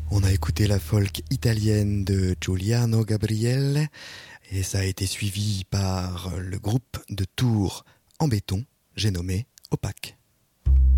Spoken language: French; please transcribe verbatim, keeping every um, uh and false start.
On a écouté la folk italienne de Giuliano Gabriele et ça a été suivi par le groupe de Tours en béton, j'ai nommé Opaque.